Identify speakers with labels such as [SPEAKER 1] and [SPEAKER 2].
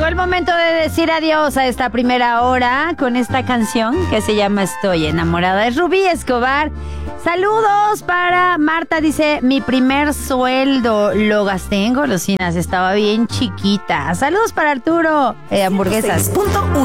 [SPEAKER 1] el momento de decir adiós a esta primera hora con esta canción que se llama Estoy enamorada. Es Rubí Escobar. Saludos para Marta, dice, mi primer sueldo lo gasté en golosinas, estaba bien chiquita. Saludos para Arturo, hamburguesas.
[SPEAKER 2] 6.1